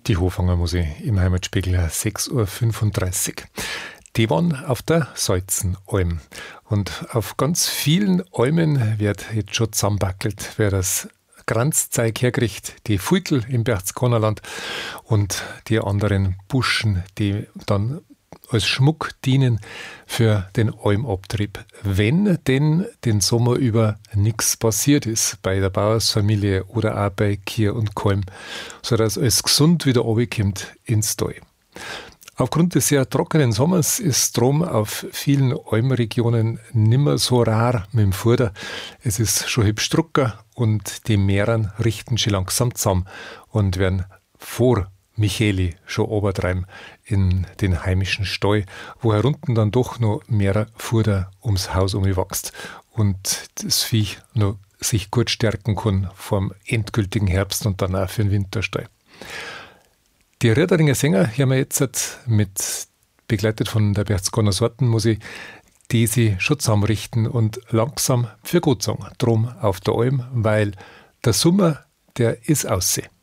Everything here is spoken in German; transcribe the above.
Die Hofanger Musik im Heimatspiegel 6:35 Uhr. Die waren auf der Salzenalm. Und auf ganz vielen Almen wird jetzt schon zusammenbackelt, wer das Kranzzeug herkriegt, die Fuikel im Berchtesgadenerland und die anderen Buschen, die dann als Schmuck dienen für den Almabtrieb. Wenn denn den Sommer über nichts passiert ist bei der Bauersfamilie oder auch bei Kier und Kalm, sodass alles gesund wieder runterkommt ins Tal. Aufgrund des sehr trockenen Sommers ist Strom auf vielen Almregionen nimmer so rar mit dem Fuder. Es ist schon hübsch drucker und die Meeren richten schon langsam zusammen und werden vor Micheli schon obertreiben in den heimischen Stall, wo herunten dann doch noch mehr Fuder ums Haus wächst und das Viech noch sich gut stärken kann vom endgültigen Herbst und dann auch für den Winterstall. Die Riederinger Sänger hören wir jetzt begleitet von der Berchtesgadener Sortenmusik, die sie schon zusammenrichten und langsam für gut sagen. Drum auf der Alm, weil der Sommer, der ist aussehen.